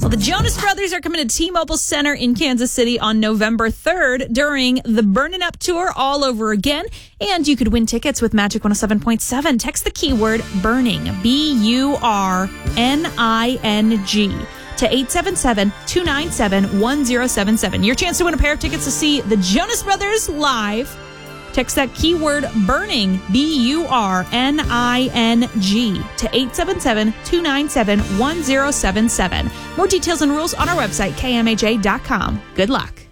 Well, the Jonas Brothers are coming to T-Mobile Center in Kansas City on November 3rd during the Burnin' Up Tour all over again. And you could win tickets with Magic 107.7. Text the keyword BURNING, BURNING, to 877-297-1077. Your chance to win a pair of tickets to see the Jonas Brothers live. Text that keyword BURNING, BURNING, to 877-297-1077. More details and rules on our website, kmaj.com. Good luck.